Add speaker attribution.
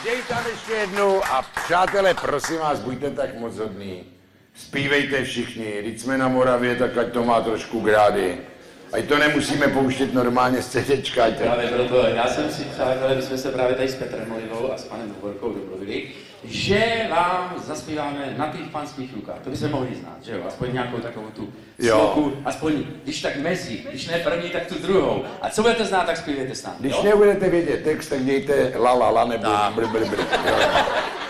Speaker 1: Dej tam ještě jednu a přátelé, prosím vás, buďte tak moc hodný. Zpívejte všichni, když jsme na Moravě, tak ať to má trošku grády. Ať to nemusíme pouštět normálně z CDčka.
Speaker 2: Právě proto, já jsem si přátelé, my jsme se právě tady s Petrem Olivou a s panem Hovorkou domluvili, že vám zaspíváme Na těch panských rukách. To by se mohli znát, že jo? Aspoň nějakou takovou tu sloku, aspoň když tak mezi, když ne první, tak tu druhou. A co budete znát, tak zpívejte s námi.
Speaker 1: Když nebudete vědět text, tak dějte la la la nebo br.